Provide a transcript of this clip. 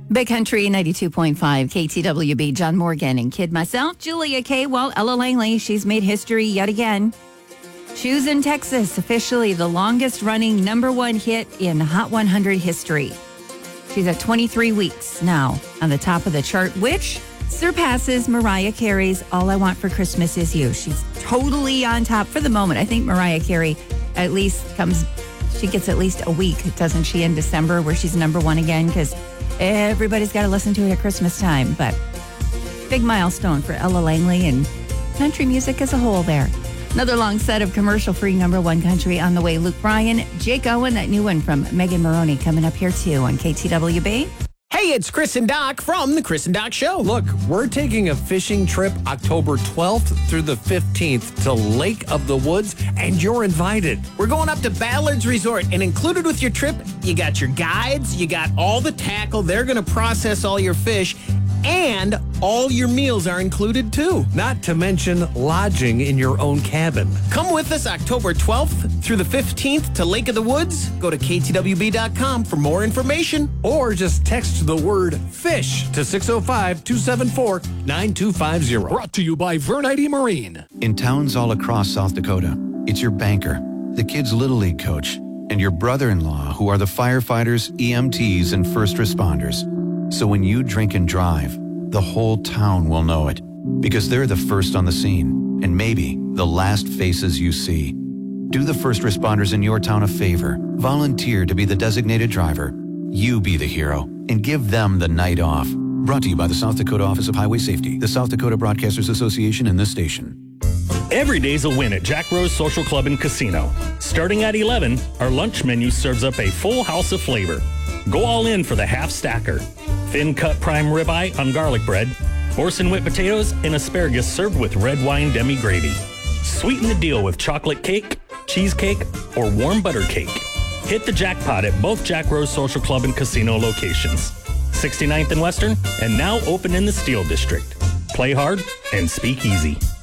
Big Country 92.5 KTWB, John Morgan and kid myself, Julia K. Well, Ella Langley, she's made history yet again. Shoes in Texas, officially the longest running #1 hit in Hot 100 history. She's at 23 weeks now on the top of the chart, which surpasses Mariah Carey's All I Want for Christmas Is You. She's totally on top for the moment. I think Mariah Carey at least she gets at least a week, doesn't she, in December where she's #1 again, because everybody's got to listen to it at Christmas time. But big milestone for Ella Langley and country music as a whole there. Another long set of commercial-free #1 country on the way. Luke Bryan, Jake Owen, that new one from Megan Maroney coming up here too on KTWB. Hey, it's Chris and Doc from The Chris and Doc Show. Look, we're taking a fishing trip October 12th through the 15th to Lake of the Woods, and you're invited. We're going up to Ballard's Resort, and included with your trip, you got your guides, you got all the tackle. They're going to process all your fish, and all your meals are included too. Not to mention lodging in your own cabin. Come with us October 12th through the 15th to Lake of the Woods. Go to ktwb.com for more information. Or just text the word FISH to 605-274-9250. Brought to you by Vernite Marine. In towns all across South Dakota, it's your banker, the kids' Little League coach, and your brother-in-law who are the firefighters, EMTs, and first responders. So when you drink and drive, the whole town will know it, because they're the first on the scene and maybe the last faces you see. Do the first responders in your town a favor. Volunteer to be the designated driver. You be the hero and give them the night off. Brought to you by the South Dakota Office of Highway Safety, the South Dakota Broadcasters Association, and this station. Every day's a win at Jack Rose Social Club and Casino. Starting at 11, our lunch menu serves up a full house of flavor. Go all in for the half stacker. Thin cut prime ribeye on garlic bread, Orson whipped potatoes, and asparagus served with red wine demi gravy. Sweeten the deal with chocolate cake, cheesecake, or warm butter cake. Hit the jackpot at both Jack Rose Social Club and Casino locations. 69th and Western, and now open in the Steel District. Play hard and speak easy.